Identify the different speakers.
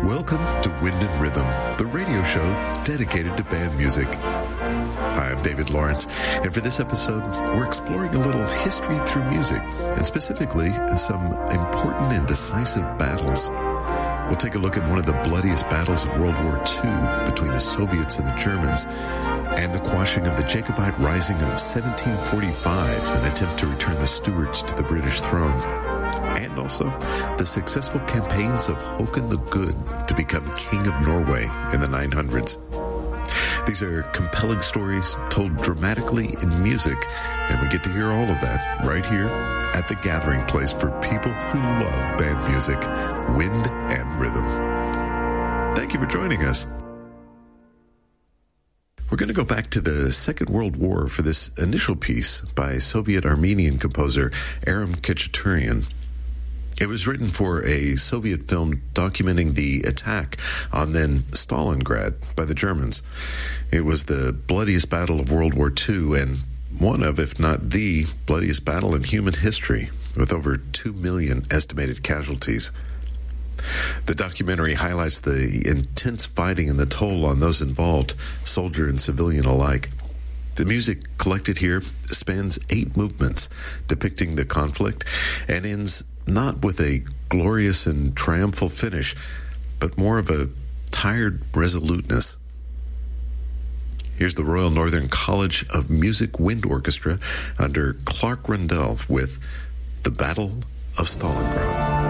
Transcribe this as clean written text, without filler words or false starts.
Speaker 1: Welcome to Wind and Rhythm, the radio show dedicated to band music. Hi, I'm David Lawrence, and for this episode, we're exploring a little history through music, and specifically some important and decisive battles. We'll take a look at one of the bloodiest battles of World War II between the Soviets and the Germans, and the quashing of the Jacobite Rising of 1745, an attempt to return the Stuarts to the British throne. And also the successful campaigns of Håkon the Good to become King of Norway in the 900s. These are compelling stories told dramatically in music, and we get to hear all of that right here at the gathering place for people who love band music, Wind and Rhythm. Thank you for joining us. We're going to go back to the Second World War for this initial piece by Soviet-Armenian composer Aram Khachaturian. It was written for a Soviet film documenting the attack on then Stalingrad by the Germans. It was the bloodiest battle of World War II and one of, if not the bloodiest battle in human history, with over 2 million estimated casualties. The documentary highlights the intense fighting and the toll on those involved, soldier and civilian alike. The music collected here spans 8 movements depicting the conflict and ends not with a glorious and triumphal finish, but more of a tired resoluteness. Here's the Royal Northern College of Music Wind Orchestra under Clark Rundell with The Battle of Stalingrad.